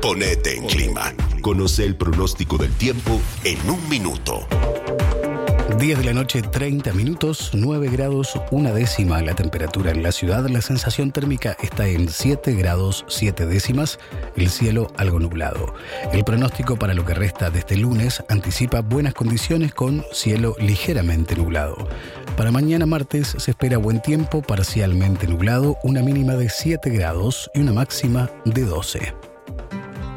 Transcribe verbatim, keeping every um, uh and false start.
Ponete en clima. Conoce el pronóstico del tiempo en un minuto. diez de la noche, treinta minutos, nueve grados, una décima la temperatura en la ciudad. La sensación térmica está en siete grados, siete décimas. El cielo algo nublado. El pronóstico para lo que resta de este lunes anticipa buenas condiciones con cielo ligeramente nublado. Para mañana martes se espera buen tiempo, parcialmente nublado, una mínima de siete grados y una máxima de doce.